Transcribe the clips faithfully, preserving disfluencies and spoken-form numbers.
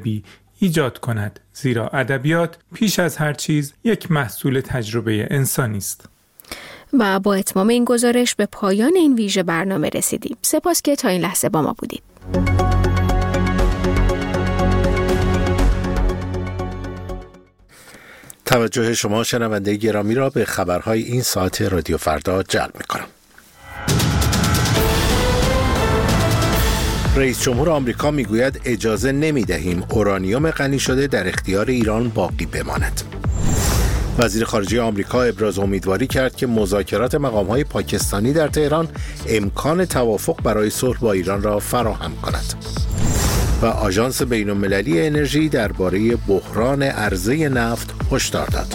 ادبی ایجاد کند، زیرا ادبیات پیش از هر چیز یک محصول تجربه انسانی است. و با اتمام این گزارش به پایان این ویژه برنامه رسیدیم. سپاس که تا این لحظه با ما بودید. توجه شما شنونده گرامی را به خبرهای این ساعت رادیو فردا جلب می‌کنم. رئیس جمهور آمریکا میگوید اجازه نمی‌دهیم اورانیوم غنی شده در اختیار ایران باقی بماند. وزیر خارجه آمریکا ابراز امیدواری کرد که مذاکرات مقام‌های پاکستانی در تهران امکان توافق برای صلح با ایران را فراهم کند. و آژانس بین‌المللی انرژی درباره بحران عرضه نفت هشدار داد.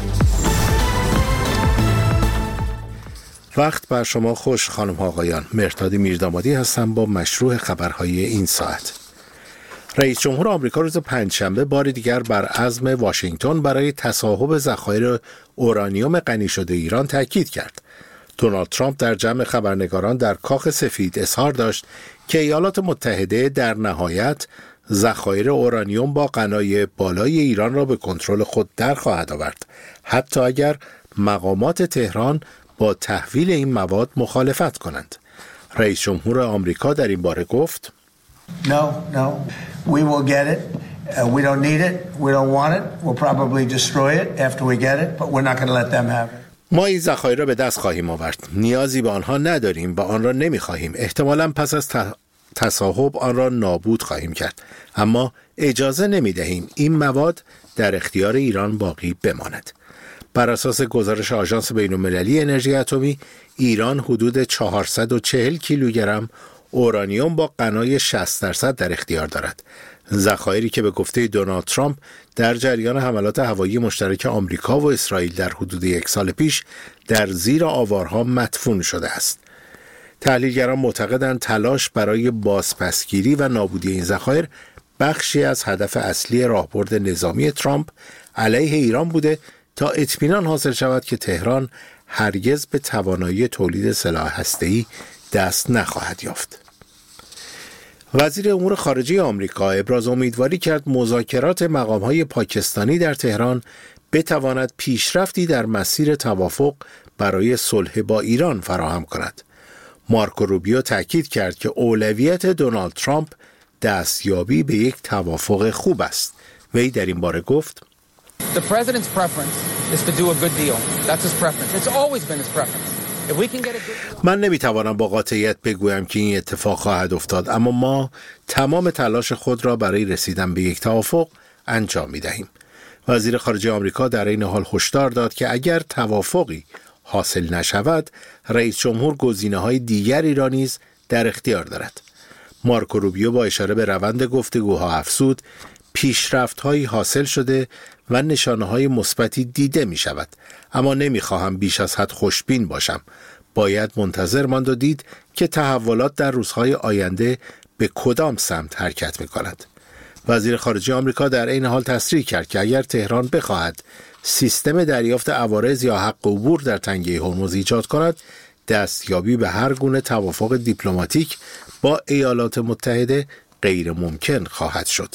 وقت بر شما خوش خانم ها آقایان. مهرداد میردامادی هستم با مشروع خبرهای این ساعت. رئیس جمهور آمریکا روز پنجشنبه بار دیگر بر عزم واشنگتن برای تصاحب ذخایر اورانیوم غنی شده ایران تاکید کرد. دونالد ترامپ در جمع خبرنگاران در کاخ سفید اظهار داشت که ایالات متحده در نهایت ذخایر اورانیوم با غنای بالای ایران را به کنترل خود در خواهد آورد، حتی اگر مقامات تهران با تحویل این مواد مخالفت کنند. رئیس جمهور آمریکا در این باره گفت: No, no. We will get it. Uh, we don't need it. We don't want it. We'll probably destroy it after we get it, but we're not going to let them have it. ما این ذخایر را به دست خواهیم آورد. نیازی به آنها نداریم و آن را نمی‌خواهیم. احتمالاً پس از ت... تصاحب آن را نابود خواهیم کرد. اما اجازه نمی‌دهیم این مواد در اختیار ایران باقی بماند. بر اساس گزارش آژانس بین‌المللی انرژی اتمی، ایران حدود چهارصد و چهل کیلوگرم اورانیوم با غنای شصت درصد در اختیار دارد. ذخایری که به گفته دونالد ترامپ در جریان حملات هوایی مشترک آمریکا و اسرائیل در حدود یک سال پیش در زیر آوارها مدفون شده است. تحلیلگران معتقدند تلاش برای بازپسگیری و نابودی این ذخایر بخشی از هدف اصلی راهبرد نظامی ترامپ علیه ایران بوده تا اطمینان حاصل شود که تهران هرگز به توانایی تولید سلاح هسته‌ای دست نخواهد یافت. وزیر امور خارجه آمریکا ابراز امیدواری کرد مذاکرات مقام‌های پاکستانی در تهران بتواند پیشرفتی در مسیر توافق برای صلح با ایران فراهم کند. مارکو روبیو تاکید کرد که اولویت دونالد ترامپ دستیابی به یک توافق خوب است. وی در این باره گفت: The president's preference is to do a good deal. That's his preference. It's always been his preference. If we can get a good... من نمیتوانم با قاطعیت بگویم که این اتفاق خواهد افتاد، اما ما تمام تلاش خود را برای رسیدن به یک توافق انجام میدهیم. وزیر خارجه آمریکا در این حال هشدار داد که اگر توافقی حاصل نشود، رئیس جمهور گزینه‌های دیگری را نیز در اختیار دارد. مارکو روبیو با اشاره به روند گفتگوها افزود: پیشرفت‌هایی حاصل شده و نشانه‌های مثبتی دیده می‌شود، اما نمی‌خواهم بیش از حد خوشبین باشم. باید منتظر ماند و دید که تحولات در روزهای آینده به کدام سمت حرکت می‌کند. وزیر خارجه آمریکا در این حال تصریح کرد که اگر تهران بخواهد سیستم دریافت عوارض یا حق عبور در تنگه هرمز ایجاد کند، دستیابی به هر گونه توافق دیپلماتیک با ایالات متحده غیر ممکن خواهد شد.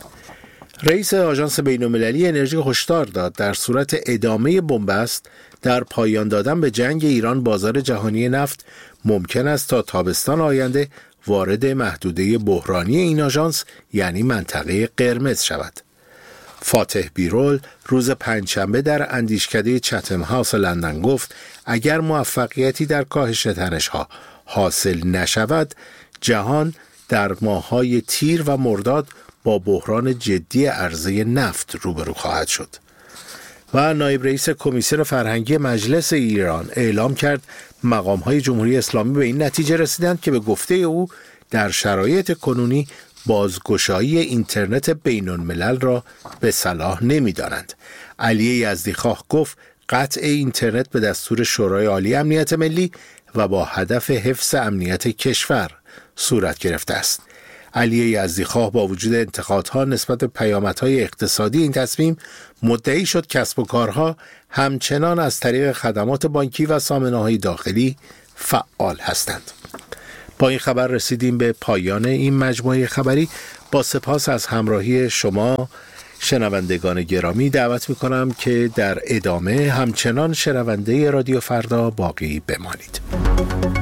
رئیس آژانس بین‌المللی انرژی هشدار داد در صورت ادامه بنبست در پایان دادن به جنگ ایران بازار جهانی نفت ممکن است تا تابستان آینده وارد محدوده بحرانی این آژانس یعنی منطقه قرمز شود. فاتح بیرول روز پنجشنبه در اندیشکده چتم هاوس لندن گفت اگر موفقیتی در کاهش تنش‌ها حاصل نشود، جهان در ماه‌های تیر و مرداد با بحران جدی عرضه نفت روبرو خواهد شد. و نایب رئیس کمیسیون فرهنگی مجلس ایران اعلام کرد مقام‌های جمهوری اسلامی به این نتیجه رسیدند که به گفته او در شرایط کنونی بازگشایی اینترنت بین‌الملل را به صلاح نمی‌دانند. علی یزدیخواه گفت قطع اینترنت به دستور شورای عالی امنیت ملی و با هدف حفظ امنیت کشور صورت گرفته است. علی یزدیخواه با وجود انتقادها نسبت به پیامدهای اقتصادی این تصمیم مدعی شد کسب و کارها همچنان از طریق خدمات بانکی و سامانه‌های داخلی فعال هستند. با این خبر رسیدیم به پایان این مجموعه خبری. با سپاس از همراهی شما شنوندگان گرامی دعوت میکنم که در ادامه همچنان شنونده رادیو فردا باقی بمانید.